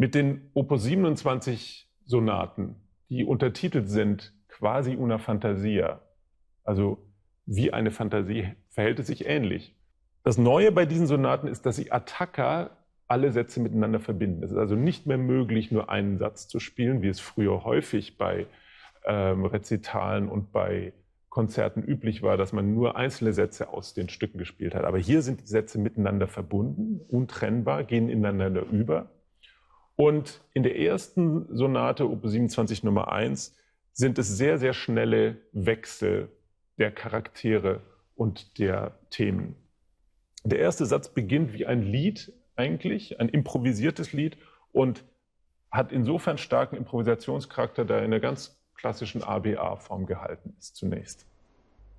Mit den Opus 27 Sonaten, die untertitelt sind quasi una fantasia, also wie eine Fantasie, verhält es sich ähnlich. Das Neue bei diesen Sonaten ist, dass sie Attacca alle Sätze miteinander verbinden. Es ist also nicht mehr möglich, nur einen Satz zu spielen, wie es früher häufig bei Rezitalen und bei Konzerten üblich war, dass man nur einzelne Sätze aus den Stücken gespielt hat. Aber hier sind die Sätze miteinander verbunden, untrennbar, gehen ineinander über. Und in der ersten Sonate, Opus 27 Nummer 1, sind es sehr, sehr schnelle Wechsel der Charaktere und der Themen. Der erste Satz beginnt wie ein Lied eigentlich, ein improvisiertes Lied, und hat insofern starken Improvisationscharakter, da er in einer ganz klassischen ABA-Form gehalten ist zunächst.